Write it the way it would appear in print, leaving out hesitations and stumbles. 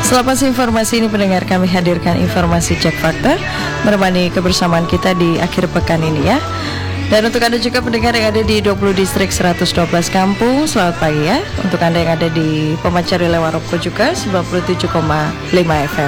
Selepas informasi ini pendengar, kami hadirkan informasi cek fakta menemani kebersamaan kita di akhir pekan ini ya. Dan untuk Anda juga pendengar yang ada di 20 distrik 112 kampung, selamat pagi ya. Untuk Anda yang ada di Pemancar Lewaroko juga 97,5 FM.